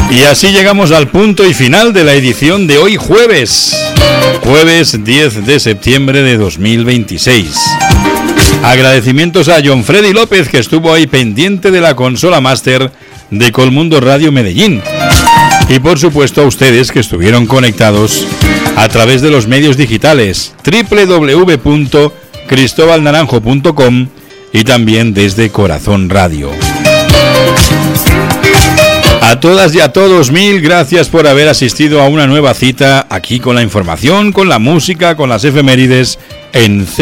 Y así llegamos al punto y final de la edición de hoy jueves 10 de septiembre de 2026. Agradecimientos a John Freddy López, que estuvo ahí pendiente de la consola máster de Colmundo Radio Medellín. Y por supuesto a ustedes que estuvieron conectados a través de los medios digitales www.cristobalnaranjo.com y también desde Corazón Radio. A todas y a todos, mil gracias por haber asistido a una nueva cita aquí con la información, con la música, con las efemérides en